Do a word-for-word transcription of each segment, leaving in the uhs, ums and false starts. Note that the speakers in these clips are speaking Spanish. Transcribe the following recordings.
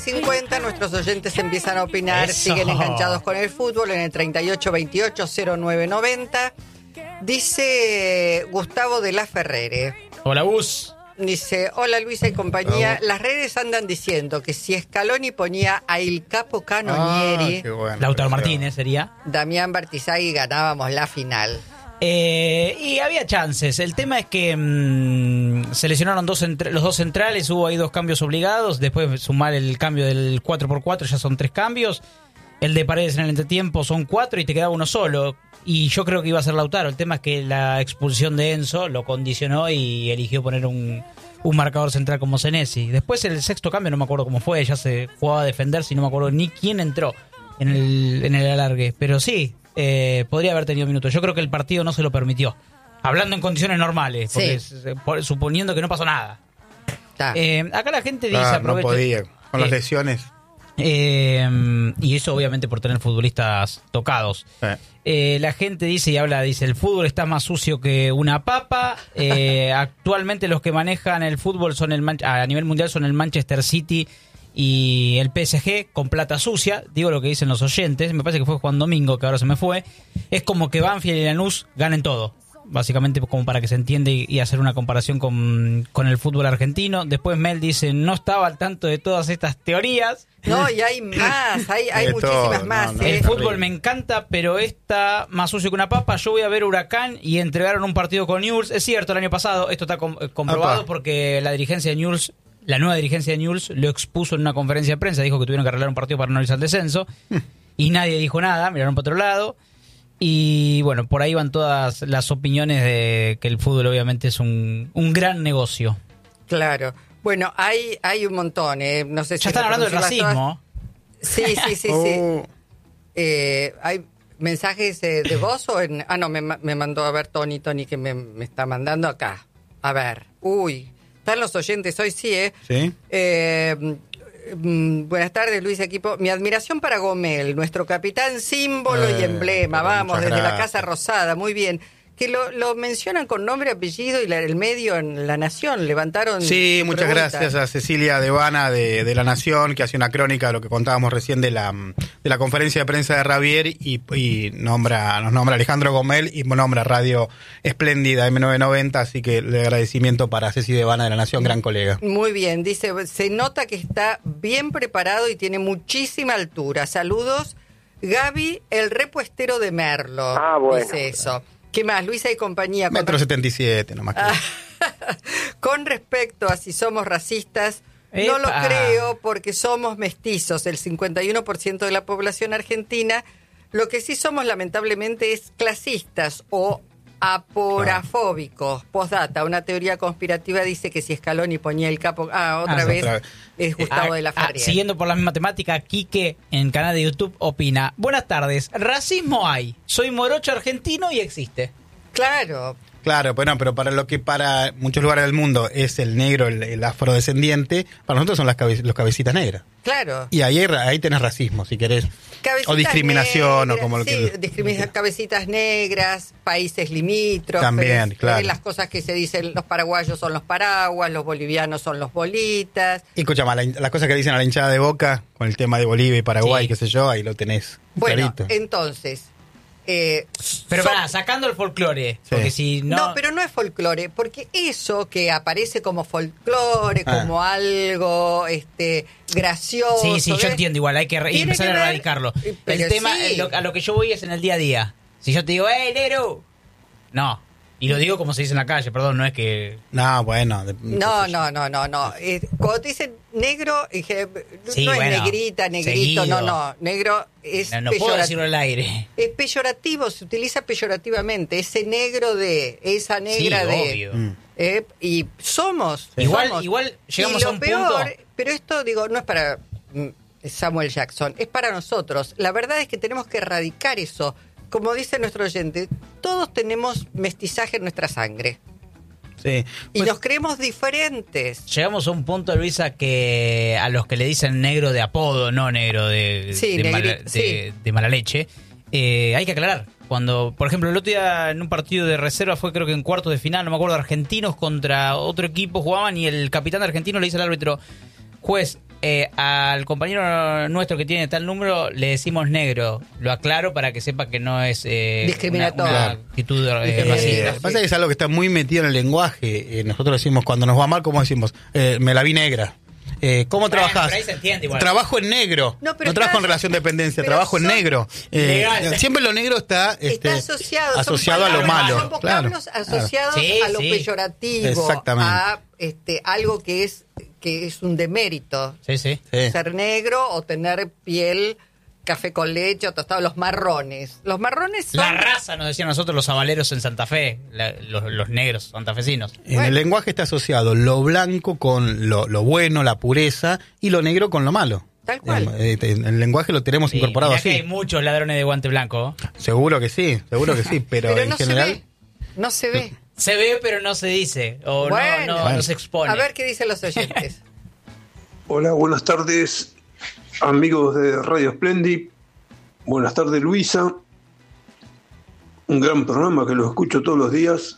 cincuenta, nuestros oyentes empiezan a opinar, Eso. siguen enganchados con el fútbol en el treinta y ocho veintiocho cero nueve noventa. Dice Gustavo de la Ferrere. Hola, Gus. Dice, hola Luisa y compañía. Hola. Las redes andan diciendo que si Scaloni ponía a Il Capo Canonieri, Ah, qué bueno. Lautaro Pero- Martínez sería. Damián Bartizaghi, ganábamos la final. Eh, y había chances. El tema es que mmm, se lesionaron dos centra- los dos centrales, hubo ahí dos cambios obligados. Después sumar el cambio del cuatro por cuatro ya son tres cambios. El de Paredes en el entretiempo son cuatro y te quedaba uno solo. Y yo creo que iba a ser Lautaro. El tema es que la expulsión de Enzo lo condicionó y eligió poner un, un marcador central como Senesi. Después el sexto cambio no me acuerdo cómo fue, ya se jugaba a defenderse y no me acuerdo ni quién entró en el, en el alargue. Pero sí, eh, podría haber tenido minutos. Yo creo que el partido no se lo permitió. Hablando en condiciones normales, porque Sí. s- por- suponiendo que no pasó nada. Está. Eh, acá la gente dice... Ah, no aprovecho- podía. Con las Eh, lesiones. eh, y eso obviamente por tener futbolistas tocados. Eh. Eh, la gente dice y habla, dice, el fútbol está más sucio que una papa. Eh, actualmente los que manejan el fútbol son el Man- a nivel mundial son el Manchester City y el P S G con plata sucia. Digo lo que dicen los oyentes. Me parece que fue Juan Domingo, que ahora se me fue. Es como que Banfield y Lanús ganen todo. Básicamente como para que se entienda y, y hacer una comparación con, con el fútbol argentino. Después Mel dice, no estaba al tanto de todas estas teorías. No, y hay más, hay, hay De muchísimas todo, más. no, no. ¿eh? El fútbol me encanta, pero está más sucio que una papa. Yo voy a ver Huracán y entregaron un partido con Newell's. Es cierto, el año pasado, esto está com- eh, comprobado Apa. porque la dirigencia de Newell's, la nueva dirigencia de Newell's, lo expuso en una conferencia de prensa. Dijo que tuvieron que arreglar un partido para no irse al descenso. Y nadie dijo nada, miraron para otro lado. Y bueno, por ahí van todas las opiniones de que el fútbol obviamente es un, un gran negocio. Claro. Bueno, hay, hay un montón. ¿eh? No sé si Ya están hablando del reproducirlas todas. racismo. Sí, sí, sí, sí. Oh, Eh, ¿Hay mensajes eh, de voz o en...? Ah, no, me, ma- me mandó a ver Tony, Tony que me, me está mandando acá. A ver. Uy, están los oyentes hoy, sí, ¿eh? ¿sí? Eh, mm, buenas tardes, Luis Equipo. Mi admiración para Gomel, nuestro capitán, símbolo y Eh, emblema. pero Vamos, muchas desde la gracias. Casa Rosada, muy bien. Que lo, lo mencionan con nombre, apellido y la- el medio en La Nación. Levantaron. Sí, muchas pregunta. gracias a Cecilia Devana de, de La Nación, que hace una crónica de lo que contábamos recién de la, de la conferencia de prensa de Ravier y, y nombra, nos nombra Alejandro Gomel y nombra Radio Espléndida eme novecientos noventa, así que el agradecimiento para Ceci Devana de La Nación, gran colega. Muy bien, dice, se nota que está bien preparado y tiene muchísima altura. Saludos, Gaby, el repuestero de Merlo. Ah, bueno. Dice eso. ¿Qué más? Luisa y compañía. Con, Metro setenta y siete, nomás que. con respecto a si somos racistas, no lo Epa. creo porque somos mestizos, el cincuenta y uno por ciento de la población argentina. Lo que sí somos lamentablemente es clasistas o aporafóbicos. Postdata, una teoría conspirativa dice que si Scaloni ponía el capo... Ah, otra Ah, vez otra vez. es Gustavo Ah, de la ah, Ferrier. siguiendo por la misma temática, Quique en el canal de YouTube opina: buenas tardes, racismo hay, soy morocho argentino y existe. Claro, Claro, bueno, pero para lo que para muchos lugares del mundo es el negro, el, el afrodescendiente, para nosotros son las cabe- los cabecitas negras. claro. Y ahí, hay ra- ahí tenés racismo, si querés. Cabecitas o discriminación, negras, o como lo sí, que... discrimina- cabecitas negras, países limítrofes. También, claro. eh, las cosas que se dicen, los paraguayos son los paraguas, los bolivianos son los bolitas. Y escuchame, la- las cosas que dicen a la hinchada de Boca, con el tema de Bolivia y Paraguay, Sí. qué sé yo, ahí lo tenés Bueno, clarito. entonces... eh, Pero son- pará, sacando el folclore, Sí. porque si no... No, pero no es folclore, porque eso que aparece como folclore, Ah. como algo este gracioso. Sí, sí, yo ¿ves? entiendo igual, hay que re- Tiene empezar que a ver- erradicarlo. eh, El pero tema, sí. eh, lo- a lo que yo voy es en el día a día. Si yo te digo, ¡hey, negro! No. Y lo digo como se dice en la calle, perdón, no es que... No, bueno. de- No, qué sé yo. no, no, no, no. Eh, cuando te dicen negro, dije, Sí, no es bueno, negrita, negrito, seguido. no, no. Negro es, No, no puedo peyora- decirlo al aire. es peyorativo, se utiliza peyorativamente. Ese negro de, esa negra Sí, de. obvio. Mm. Eh, y somos. Igual- somos. igual llegamos Y lo a un peor, punto- pero esto, digo, no es para mm, Samuel Jackson, es para nosotros. La verdad es que tenemos que erradicar eso. Como dice nuestro oyente, todos tenemos mestizaje en nuestra sangre. Sí. Y Pues, nos creemos diferentes. Llegamos a un punto, Luisa, que a los que le dicen negro de apodo, no negro de, Sí, de, negri- mala, de- sí. de mala leche, eh, hay que aclarar. Cuando, por ejemplo, el otro día en un partido de reserva fue creo que en cuartos de final, no me acuerdo, argentinos contra otro equipo jugaban y el capitán argentino le dice al árbitro: juez, eh, al compañero nuestro que tiene tal número le decimos negro. Lo aclaro para que sepa que no es eh, discriminatorio. Una, una actitud eh, Eh, racista. Lo que pasa es que es algo que está muy metido en el lenguaje. Eh, nosotros decimos, cuando nos va mal, ¿cómo decimos? Eh, me la vi negra. Eh, ¿Cómo Bueno, trabajás? pero ahí se entiende igual. Trabajo en negro. No, No, pero trabajo está- en relación de dependencia, pero trabajo en son- negro. Eh, Legal. siempre lo negro está, este, Está asociado, son asociado a lo palabras, malo. Son vocablos Claro, asociados claro. Sí, a lo sí. peyorativo, Exactamente. a este, algo que es que es un demérito. Sí, sí. Sí. Ser negro o tener piel café con leche o tostado, los marrones. Los marrones son... La raza, nos decían nosotros los avaleros en Santa Fe, la- los, los negros santafesinos. En Bueno. el lenguaje está asociado lo blanco con lo, lo bueno, la pureza, y lo negro con lo malo. Tal cual. Eh, En el lenguaje lo tenemos Sí, incorporado mirá que así. hay muchos ladrones de guante blanco. Seguro que sí, seguro que sí, pero, Pero en no general... se ve. No se ve. Se ve, pero no se dice. O Bueno. no, no, Bueno. no se expone. A ver qué dicen los oyentes. Hola, buenas tardes, amigos de Radio Splendid. Buenas tardes, Luisa. Un gran programa que lo escucho todos los días.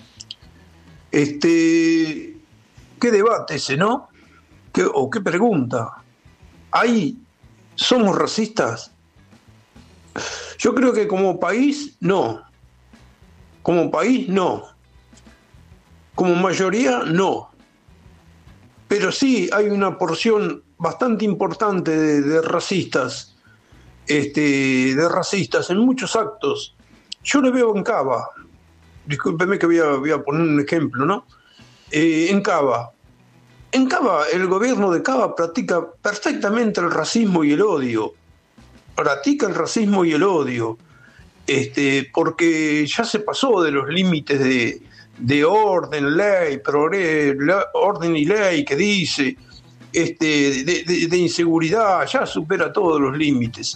Este, qué debate ese, ¿no? ¿Qué, o qué pregunta. ¿Ahí somos racistas? Yo creo que como país, no. Como país, no. Como mayoría, no. Pero sí hay una porción bastante importante de, de racistas, este, de racistas en muchos actos. Yo le veo en Cava, discúlpeme que voy a, voy a poner un ejemplo, ¿no? Eh, en Cava. En Cava, el gobierno de Cava practica perfectamente el racismo y el odio. Practica el racismo y el odio. Este, porque ya se pasó de los límites de, de orden, ley, progre, la, orden y ley que dice, este, de, de, de inseguridad, ya supera todos los límites.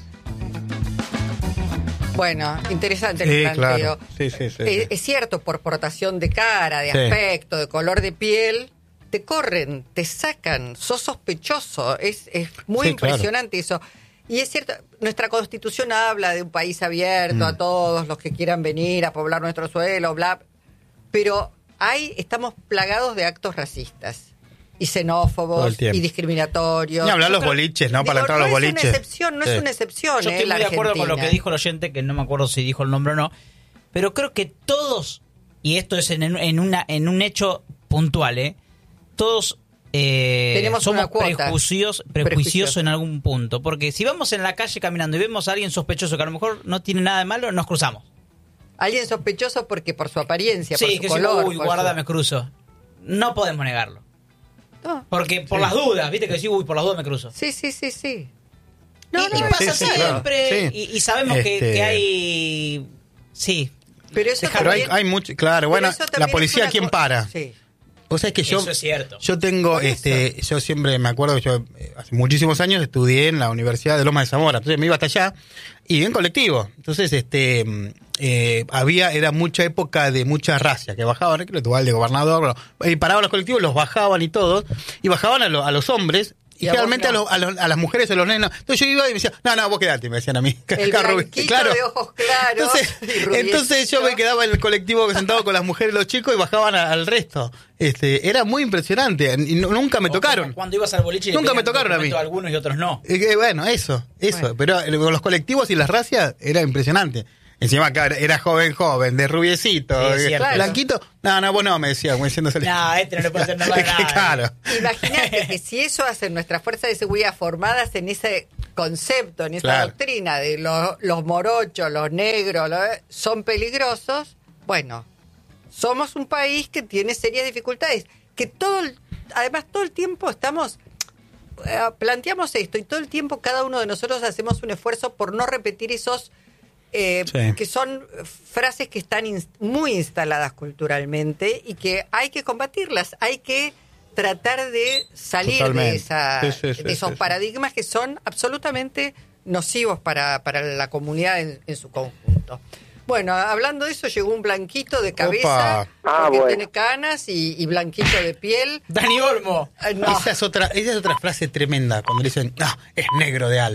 Bueno, interesante el Sí, planteo. claro. Sí, sí, sí, Eh, sí. Es cierto, por portación de cara, de Sí. aspecto, de color de piel, te corren, te sacan, sos sospechoso. Es, es muy Sí, claro. impresionante eso. Y es cierto, nuestra Constitución habla de un país abierto Mm. a todos los que quieran venir a poblar nuestro suelo, bla. Pero ahí estamos plagados de actos racistas y Todo xenófobos el tiempo. y discriminatorios. Ni hablar Yo los creo- boliches, ¿no? digo, Para entrar a los no boliches. Es una excepción, no Sí. es una excepción. Yo eh, estoy la muy de acuerdo con lo Argentina. que dijo el oyente, que no me acuerdo si dijo el nombre o no, pero creo que todos, y esto es en, en, una, en un hecho puntual, ¿eh? Todos eh, Tenemos somos una cuota. prejuiciosos, Prejuiciosos. prejuiciosos en algún punto. Porque si vamos en la calle caminando y vemos a alguien sospechoso que a lo mejor no tiene nada de malo, nos cruzamos. Alguien sospechoso porque por su apariencia, por Sí, su que color. decimos, uy, por guarda, su- me cruzo. No podemos negarlo. No. Porque por Sí. las dudas, viste que decís, uy, por las dudas me cruzo. Sí, sí, sí, sí. y, No, y no, pasa sí, sí, claro. siempre. Sí. Y, y sabemos que, Este- que hay... Sí. Pero eso Pero hay, también- hay mucho, claro, pero bueno, eso también la es policía, una ¿quién co- para? Sí. Vos sabés que yo, Eso es cierto. yo tengo, Por eso. este, yo siempre me acuerdo que yo eh, hace muchísimos años estudié en la Universidad de Lomas de Zamora, entonces me iba hasta allá y en colectivo. Entonces, este, mm, eh, había, era mucha época de mucha racia, que bajaban, que el de gobernador, bueno, y paraban los colectivos, los bajaban y todos, y bajaban a, lo- a los hombres. Y, Y a generalmente a, vos no. los- a, los- a las mujeres, a los nenes. Entonces yo iba y me decía, no, no, vos quedate, me decían a mí. El Acá, Rubén, blanquito claro. de ojos claros. Entonces, y rubiecito. entonces yo me quedaba en el colectivo sentado con las mujeres y los chicos y bajaban a- al resto. Este, era muy impresionante. Y no- nunca me O tocaron. como Cuando ibas al boliche y le Nunca me pedían tocaron a mí. documento algunos y otros no. Eh, que, bueno, eso, eso. Bueno. Pero eh, con los colectivos y las racias era impresionante. Encima acá era joven, joven, de rubiecito, Sí, es eh, cierto. blanquito. No, no, vos no, me decía, como diciéndose. No, este no le puede hacer nada a nadie. Claro. Imagínate que si eso hacen nuestras fuerzas de seguridad formadas en ese concepto, en esa Claro. doctrina de los, los morochos, los negros, lo- son peligrosos, bueno, somos un país que tiene serias dificultades. Que todo, el- además todo el tiempo estamos, eh, planteamos esto y todo el tiempo cada uno de nosotros hacemos un esfuerzo por no repetir esos... eh, Sí. que son frases que están ins- muy instaladas culturalmente y que hay que combatirlas, hay que tratar de salir Totalmente. de, esa, Sí, sí, sí, de esos sí, sí. paradigmas que son absolutamente nocivos para, para la comunidad en, en su conjunto. Bueno, hablando de eso, llegó un blanquito de cabeza, Opa. Ah, porque bueno. tiene canas y, y blanquito de piel. Dani Olmo. Eh, no. Esa es otra, esa es otra frase tremenda cuando dicen, no, es negro de alma.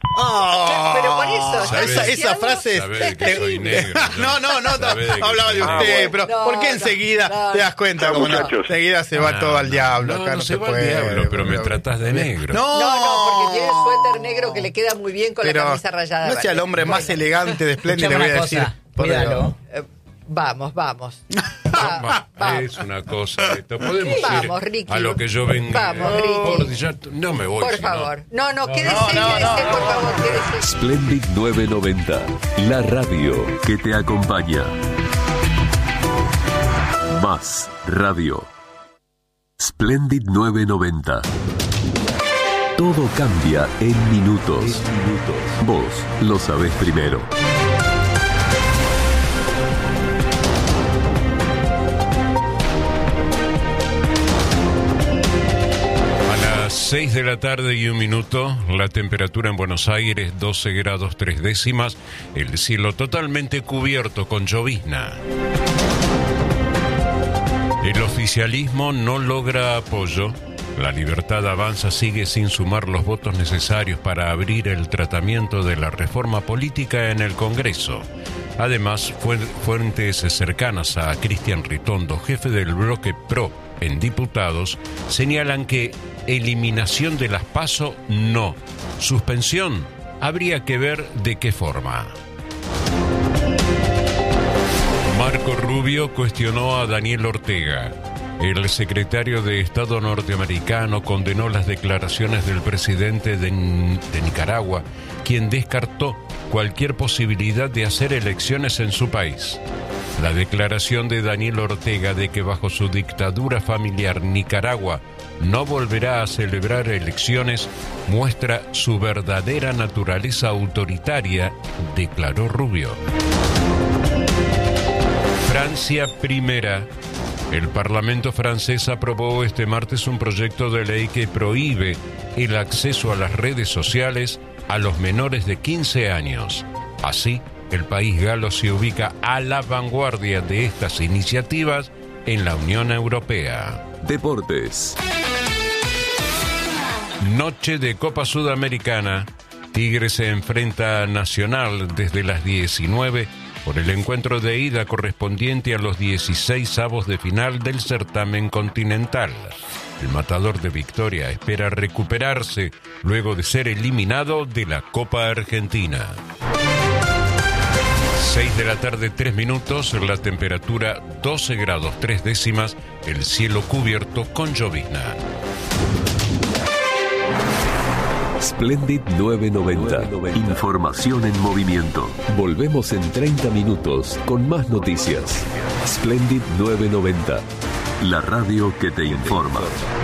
Oh, Pero por eso, ¿sabés? esa, esa frase es... Sabés que soy negro. No, no, no, no, Sabés de que hablaba de soy usted, negro. pero No, ¿por qué no, enseguida no. te das cuenta? No, Como no, muchachos. enseguida se va No, todo al no. diablo, No, acá no no se se va al puede. diablo, pero me tratás de negro. No, No, no, porque tiene el suéter negro que le queda muy bien con pero la camisa rayada. no sea el hombre más Bueno, elegante de Splendid, le Escuchame voy a una decir. cosa, por cuídalo. Dios. eh, vamos, vamos. Va, Va, vamos. es una cosa esto. Podemos Vamos, ir Ricky. a lo que yo venga. Vamos, Ricky. Por- ya- no me voy. Por si no. favor. No, no, quédese, no, no, quédese, no. por favor, quédese. Splendid novecientos noventa, la radio que te acompaña. Más radio. Splendid novecientos noventa. Todo cambia en minutos. Vos lo sabés primero. A las seis de la tarde y un minuto, la temperatura en Buenos Aires doce grados tres décimas, el cielo totalmente cubierto con llovizna. El oficialismo no logra apoyo. La Libertad Avanza sigue sin sumar los votos necesarios para abrir el tratamiento de la reforma política en el Congreso. Además, fuentes cercanas a Cristian Ritondo, jefe del bloque PRO en diputados, señalan que eliminación de las PASO no. Suspensión, habría que ver de qué forma. Marco Rubio cuestionó a Daniel Ortega. El secretario de Estado norteamericano condenó las declaraciones del presidente de, de Nicaragua, quien descartó cualquier posibilidad de hacer elecciones en su país. La declaración de Daniel Ortega de que bajo su dictadura familiar Nicaragua no volverá a celebrar elecciones muestra su verdadera naturaleza autoritaria, declaró Rubio. Francia primera. El Parlamento francés aprobó este martes un proyecto de ley que prohíbe el acceso a las redes sociales a los menores de quince años. Así, el país galo se ubica a la vanguardia de estas iniciativas en la Unión Europea. Deportes. Noche de Copa Sudamericana. Tigre se enfrenta a Nacional desde las diecinueve por el encuentro de ida correspondiente a los dieciséis avos de final del certamen continental. El matador de Victoria espera recuperarse luego de ser eliminado de la Copa Argentina. seis de la tarde, tres minutos, la temperatura doce grados tres décimas, el cielo cubierto con llovizna. Splendid novecientos noventa. Información en movimiento. Volvemos en treinta minutos con más noticias. Splendid novecientos noventa. La radio que te informa.